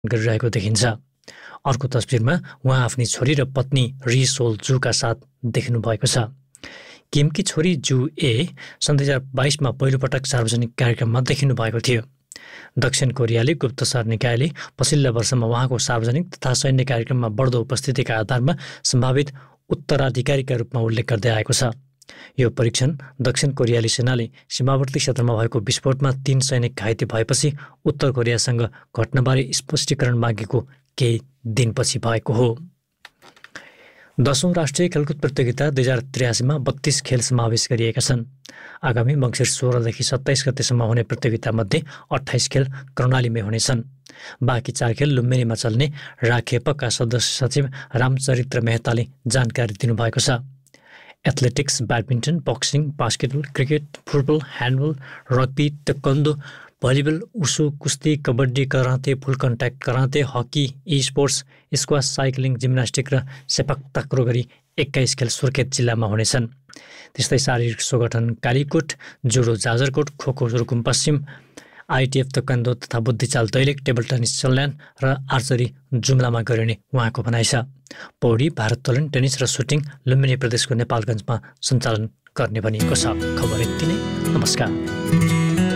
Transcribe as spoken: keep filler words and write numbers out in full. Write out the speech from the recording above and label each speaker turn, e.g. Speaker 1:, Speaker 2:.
Speaker 1: गरिरहेको देखिन्छ। अर्को तस्बिरमा उहाँ आफ्नी छोरी र पत्नी री सोल जूका साथ देखिनु भएको छ। किमकी छोरी जू ए सन् दुई हजार बाइसमा पहिलोपटक सार्वजनिक कार्यक्रममा देखिनु भएको थियो। दक्षिण कोरियाली गुप्तचर निकायले पछिल्ला वर्षमा उहाँको सार्वजनिक तथा सैन्य कार्यक्रममा बढ्दो उपस्थितिका आधारमा सम्भावित उत्तराधिकारीका रूपमा उल्लेख गर्दै आएको छ। यो परीक्षण दक्षिण कोरियाली सेनाले सीमावर्ती क्षेत्रमा भएको विस्फोटमा तीन सैनिक घाइते भएपछि उत्तर कोरियासँग घटनाबारे स्पष्टीकरण मागेको केही दिनपछि भएको हो। दशौं राष्ट्रिय खेलकुद प्रतियोगिता दुई हजार त्रियासीमा बत्तीस खेल समावेश गरिएका छन्। आगामी मङ्सिर सोह्रदेखि सत्ताइस गतेसम्म हुने प्रतियोगितामध्ये अठाइस खेल कर्णालीमै हुनेछन्। बाँकी चार खेल लुम्बिनीमा चल्ने राखेपका सदस्य सचिव रामचरित्र मेहताले जानकारी दिनुभएको छ। Athletics, badminton, boxing, basketball, cricket, football, handball, rugby, taekwondo, volleyball, उसु, कुस्ती, कबड्डी, कराते, फुल contact karate, hockey, e sports, squash, cycling, gymnastic र सेपाक ताक्रो गरी एक्काइस खेल सुर्खेत जिल्लामा हुनेछन्। त्यस्तै शारीरिक संगठन कालीकोट, जुडो जाजरकोट, खोखो रुकुम पश्चिम, आइटिएफ ताइक्वान्डो तथा बुद्धिचाल दैलेख, टेबल टेनिस सल्यान र आर्चरी जुम्लामा गरिने उहाँको भनाइ छ। पौडी, भारोत्तोलन, टेनिस र सुटिङ लुम्बिनी प्रदेशको नेपालगञ्जमा सञ्चालन गर्ने भनिएको छ। खबर यति नै। नमस्कार।